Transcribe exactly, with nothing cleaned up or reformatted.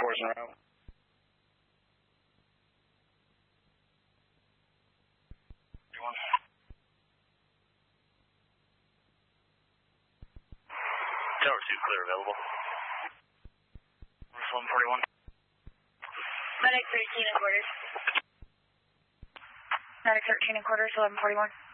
fours in a row. Tower two, clear, available. eleven forty-one. Medic thirteen and quarters. Medic thirteen and quarters, eleven forty-one.